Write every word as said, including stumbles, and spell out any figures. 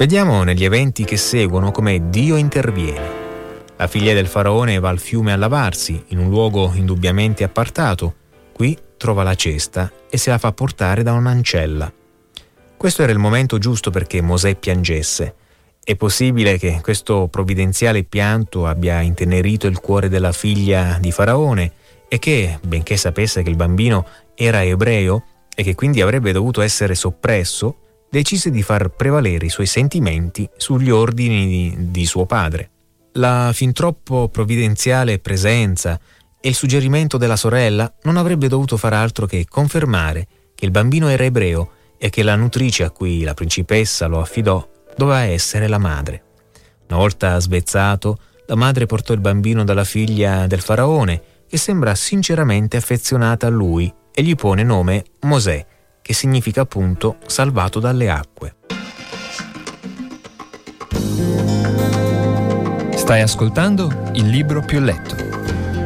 Vediamo negli eventi che seguono come Dio interviene. La figlia del faraone va al fiume a lavarsi, in un luogo indubbiamente appartato. Qui trova la cesta e se la fa portare da un'ancella. Questo era il momento giusto perché Mosè piangesse. È possibile che questo provvidenziale pianto abbia intenerito il cuore della figlia di Faraone e che, benché sapesse che il bambino era ebreo e che quindi avrebbe dovuto essere soppresso, decise di far prevalere i suoi sentimenti sugli ordini di, di suo padre. La fin troppo provvidenziale presenza e il suggerimento della sorella non avrebbe dovuto far altro che confermare che il bambino era ebreo e che la nutrice a cui la principessa lo affidò doveva essere la madre. Una volta svezzato, la madre portò il bambino dalla figlia del faraone, che sembra sinceramente affezionata a lui, e gli pone nome Mosè, che significa appunto salvato dalle acque. Stai ascoltando Il libro più letto,